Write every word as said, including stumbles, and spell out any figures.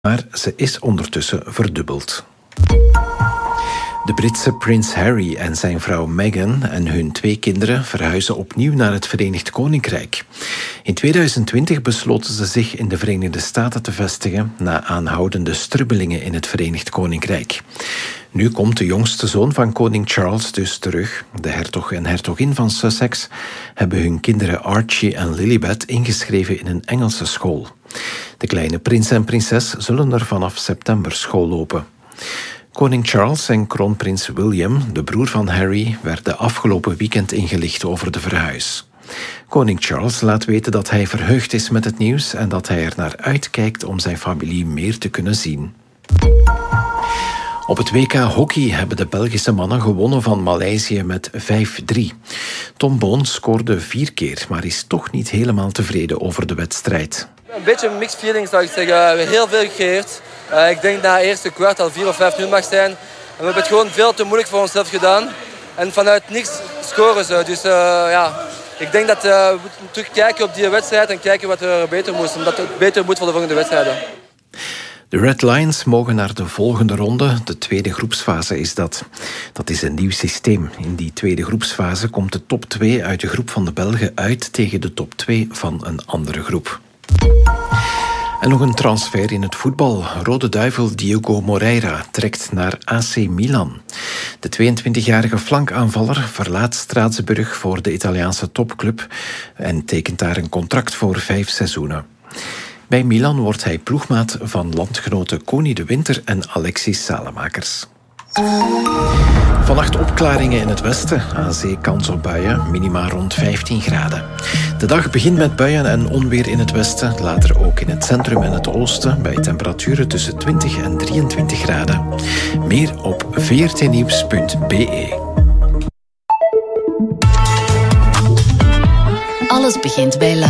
maar ze is ondertussen verdubbeld. De Britse prins Harry en zijn vrouw Meghan en hun twee kinderen verhuizen opnieuw naar het Verenigd Koninkrijk. In tweeduizend twintig besloten ze zich in de Verenigde Staten te vestigen na aanhoudende strubbelingen in het Verenigd Koninkrijk. Nu komt de jongste zoon van koning Charles dus terug. De hertog en hertogin van Sussex hebben hun kinderen Archie en Lilibet ingeschreven in een Engelse school. De kleine prins en prinses zullen er vanaf september school lopen. Koning Charles en kroonprins William, de broer van Harry, werden afgelopen weekend ingelicht over de verhuis. Koning Charles laat weten dat hij verheugd is met het nieuws en dat hij er naar uitkijkt om zijn familie meer te kunnen zien. Op het W K hockey hebben de Belgische mannen gewonnen van Maleisië met vijf drie. Tom Boon scoorde vier keer, maar is toch niet helemaal tevreden over de wedstrijd. Een beetje mixed feelings zou ik zeggen. We hebben heel veel gecreëerd. Uh, ik denk dat het eerste kwart al vier of vijf nul mag zijn. En we hebben het gewoon veel te moeilijk voor onszelf gedaan. En vanuit niks scoren ze. Dus uh, ja, ik denk dat uh, we moeten terugkijken op die wedstrijd en kijken wat er beter moet. Omdat het beter moet voor de volgende wedstrijden. De Red Lions mogen naar de volgende ronde. De tweede groepsfase is dat. Dat is een nieuw systeem. In die tweede groepsfase komt de top twee uit de groep van de Belgen uit tegen de top twee van een andere groep. En nog een transfer in het voetbal. Rode Duivel Diogo Moreira trekt naar A C Milan. De tweeëntwintigjarige flankaanvaller verlaat Straatsburg voor de Italiaanse topclub en tekent daar een contract voor vijf seizoenen. Bij Milan wordt hij ploegmaat van landgenoten Connie de Winter en Alexis Salemakers. Vannacht opklaringen in het westen. Aan zee kans op buien, minima rond vijftien graden. De dag begint met buien en onweer in het westen. Later ook in het centrum en het oosten. Bij temperaturen tussen twintig en drieëntwintig graden. Meer op v r t nieuws punt b e. Alles begint bij Luik.